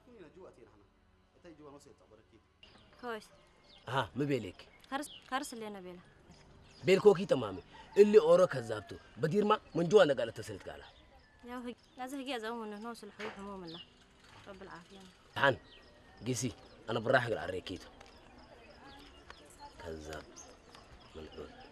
كنا جواتي نحن تاي جوا نص تعبركي كويس ها ما بيلك خرس اللي انا بيله بيلكوكي تمامي اللي اورا كذابته بدير ما من جوا انا قالت تسلت قالها يا هي لازم هي زوم انه نوصل الحقوق هموم الله رب العافيه تعال قيسي انا براحق العريكيتو كذاب ملعون